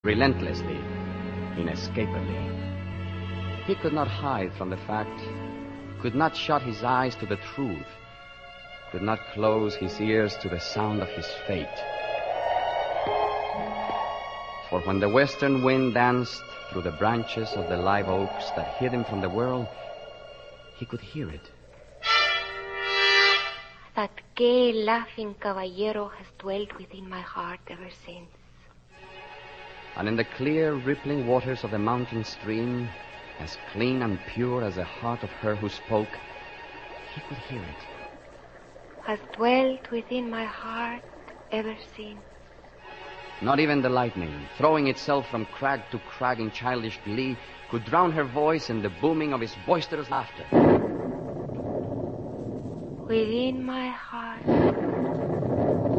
relentlessly, inescapably. He could not hide from the fact, could not shut his eyes to the truth, could not close his ears to the sound of his fate. For when the western wind danced through the branches of the live oaks that hid him from the world, he could hear it. That gay, laughing caballero has dwelt within my heart ever since. And in the clear, rippling waters of the mountain stream, as clean and pure as the heart of her who spoke, he could hear it. Has dwelt within my heart ever since. Not even the lightning, throwing itself from crag to crag in childish glee, could drown her voice in the booming of his boisterous laughter. Within my heart